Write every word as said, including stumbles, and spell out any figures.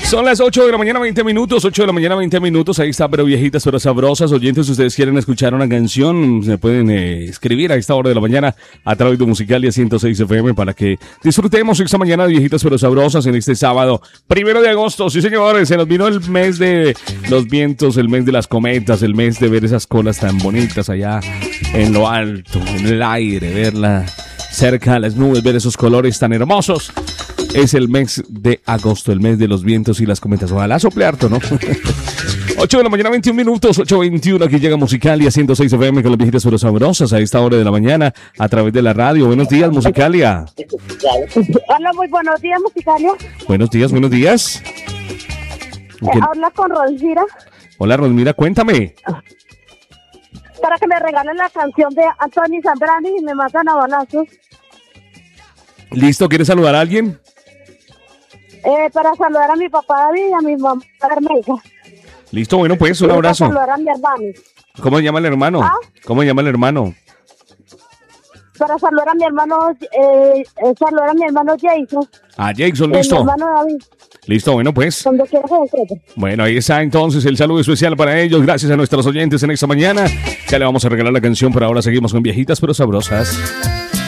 Son las ocho de la mañana, veinte minutos, ocho de la mañana, veinte minutos. Ahí está, pero viejitas, pero sabrosas. Oyentes, si ustedes quieren escuchar una canción, se pueden eh, escribir a esta hora de la mañana a través de Musicalia ciento seis F M para que disfrutemos esta mañana de viejitas, pero sabrosas en este sábado, primero de agosto. Sí, señores, se nos vino el mes de los vientos, el mes de las cometas, el mes de ver esas colas tan bonitas allá en lo alto, en el aire, verla cerca a las nubes, ver esos colores tan hermosos. Es el mes de agosto, el mes de los vientos y las cometas. Ojalá sople harto, ¿no? ocho de la mañana, veintiún minutos, ocho veintiuno. Aquí llega Musicalia ciento seis F M con las viejitas pero sabrosas a esta hora de la mañana a través de la radio. Buenos días, Musicalia. Hola, muy buenos días, Musicalia. Buenos días, buenos días. Eh, habla con Rosmira. Hola, Rosmira, cuéntame. Para que me regalen la canción de Anthony Zambrani y me matan a balazos. ¿Listo? ¿Quieres saludar a alguien? Eh, para saludar a mi papá David y a mi mamá Carmelga. Listo, bueno, pues un abrazo. Para saludar a mi hermano. ¿Cómo se llama el hermano? ¿Ah? ¿Cómo se llama el hermano? Para saludar a mi hermano, eh, eh, saludar a mi hermano Jason. Ah, Jason, Eh, listo. mi hermano David. Listo, bueno, pues. Donde quiera que encuentre. Bueno, ahí está entonces el saludo especial para ellos. Gracias a nuestros oyentes en esta mañana. Ya le vamos a regalar la canción, pero ahora seguimos con viejitas pero sabrosas.